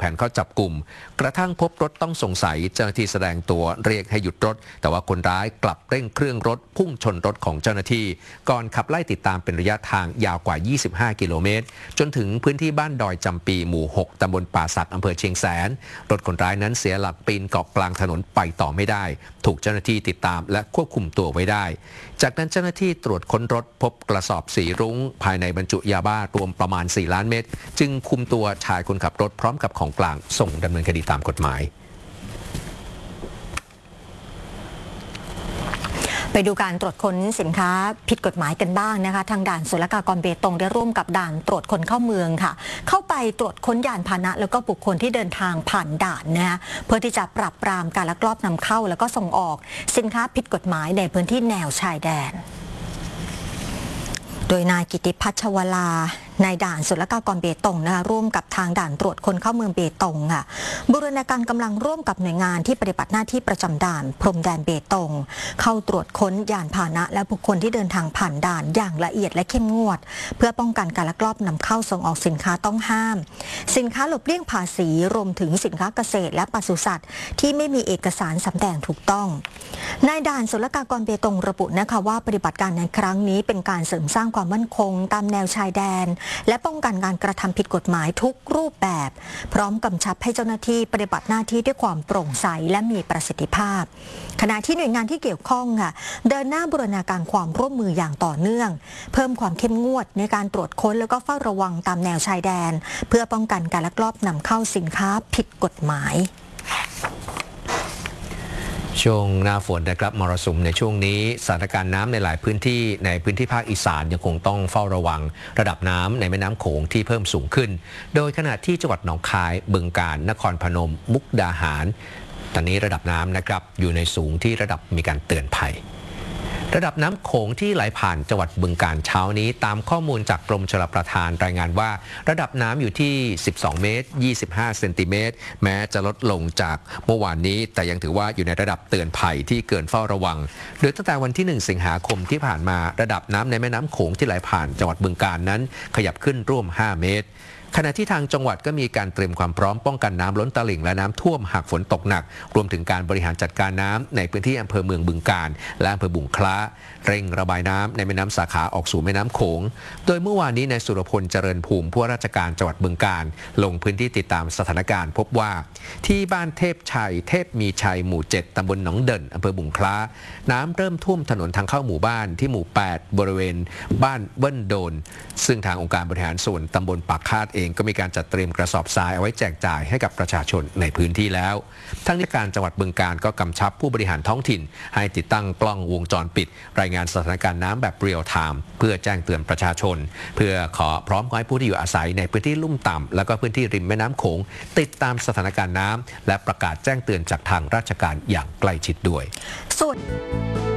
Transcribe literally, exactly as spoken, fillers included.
นเข้าจับกลุ่มกระทั่งพบรถต้องสงสัยเจ้าหน้าที่แสดงตัวเรียกให้หยุดรถแต่ว่าคนร้ายกลับเร่งเครื่องรถพุ่งชนรถของเจ้าหน้าที่ก่อนขับไล่ติดตามเป็นระยะทางยาวกว่ายี่สิบห้ากิโลเมตรจนถึงพื้นที่บ้านดอยจำปีหมู่หกตำบลป่าสักอำเภอเชียงแสนรถคนร้ายนั้นเสียหลักปีนเกาะกลางถนนไปต่อไม่ได้ถูกเจ้าหน้าที่ติดตามและควบคุมตัวไว้ได้จากนั้นเจ้าหน้าที่ตรวจค้นรถพบกระสอบสีรุ้งภายในบรรจุยาบ้ารวมประมาณสี่ล้านเม็ดจึงคุมตัวชายคนขับรถพร้อมกับของกลางส่งดำเนินคดีตามกฎหมายไปดูการตรวจค้นสินค้าผิดกฎหมายกันบ้างนะคะทางด่านศุลกากรเบตงได้ร่วมกับด่านตรวจคนเข้าเมืองค่ะเข้าไปตรวจค้นยานพาหนะแล้วก็บุคคลที่เดินทางผ่านด่านนะคะเพื่อที่จะปราบปรามการลักลอบนำเข้าแล้วก็ส่งออกสินค้าผิดกฎหมายในพื้นที่แนวชายแดนโดยนายกิติพัชวลานายด่านศุลกากรเบตงนะคะร่วมกับทางด่านตรวจคนเข้าเมืองเบตงค่ะบูรณาการกำลังร่วมกับหน่วยงานที่ปฏิบัติหน้าที่ประจำด่านพรมแดนเบตงเข้าตรวจค้นยานพาหนะและบุคคลที่เดินทางผ่านด่านอย่างละเอียดและเข้มงวดเพื่อป้องกันการลักลอบนำเข้าส่งออกสินค้าต้องห้ามสินค้าหลบเลี่ยงภาษีรวมถึงสินค้าเกษตรและปศุสัตว์ที่ไม่มีเอกสารสำแดงถูกต้องนายด่านศุลกากรเบตงระบุนะคะว่าปฏิบัติการในครั้งนี้เป็นการเสริมสร้างความมั่นคงตามแนวชายแดนและป้องกันการกระทำผิดกฎหมายทุกรูปแบบพร้อมกำชับให้เจ้าหน้าที่ปฏิบัติหน้าที่ด้วยความโปร่งใสและมีประสิทธิภาพขณะที่หน่วยงานที่เกี่ยวข้องค่ะเดินหน้าบูรณาการความร่วมมืออย่างต่อเนื่องเพิ่มความเข้มงวดในการตรวจค้นแล้วก็เฝ้าระวังตามแนวชายแดนเพื่อป้องกันการลักลอบนำเข้าสินค้าผิดกฎหมายช่วงหน้าฝนนะครับมรสุมในช่วงนี้สถานการณ์น้ำในหลายพื้นที่ในพื้นที่ภาคอีสานยังคงต้องเฝ้าระวังระดับน้ำในแม่น้ำโขงที่เพิ่มสูงขึ้นโดยขณะที่จังหวัดหนองคายบึงกาฬนครพนมมุกดาหารตอนนี้ระดับน้ำนะครับอยู่ในสูงที่ระดับมีการเตือนภัยระดับน้ำโขงที่ไหลผ่านจังหวัดบึงกาฬเช้านี้ตามข้อมูลจากกรมชลประทานรายงานว่าระดับน้ำอยู่ที่สิบสองเมตรยี่สิบห้าเซนติเมตรแม้จะลดลงจากเมื่อวานนี้แต่ยังถือว่าอยู่ในระดับเตือนภัยที่เกินเฝ้าระวังโดยตั้งแต่วันที่หนึ่งสิงหาคมที่ผ่านมาระดับน้ำในแม่น้ำโขงที่ไหลผ่านจังหวัดบึงกาฬนั้นขยับขึ้นร่วมห้าเมตรขณะที่ทางจังหวัดก็มีการเตรียมความพร้อมป้องกันน้ำล้นตลิ่งและน้ำท่วมหากฝนตกหนักรวมถึงการบริหารจัดการน้ำในพื้นที่อำเภอเมืองบึงกาฬและอำเภอบุงคล้าเร่งระบายน้ำในแม่น้ำสาขาออกสู่แม่น้ำโขงโดยเมื่อวานนี้นายสุรพลเจริญภูมิผู้ว่าราชการจังหวัดบึงกาฬลงพื้นที่ติดตามสถานการณ์พบว่าที่บ้านเทพชัยเทพมีชัยหมู่เจ็ดตำบลหนองเด่นอำเภอบุงคล้าน้ำเริ่มท่วมถนนทางเข้าหมู่บ้านที่หมู่แปดบริเวณบ้านเบิ้ลโดนซึ่งทางองค์การบริหารส่วนตำบลปากคาดเองก็มีการจัดเตรียมกระสอบทรายเอาไว้แจกจ่ายให้กับประชาชนในพื้นที่แล้วทางราชการจังหวัดบึงกาฬก็กำชับผู้บริหารท้องถิ่นให้ติดตั้งกล้องวงจรปิดรายงานสถานการณ์น้ำแบบเรียลไทม์เพื่อแจ้งเตือนประชาชนเพื่อขอพร้อมขอให้ผู้ที่อยู่อาศัยในพื้นที่ลุ่มต่ำแล้วก็พื้นที่ริมแม่น้ำโขงติดตามสถานการณ์น้ำและประกาศแจ้งเตือนจากทางราชการอย่างใกล้ชิดด้วยส่วน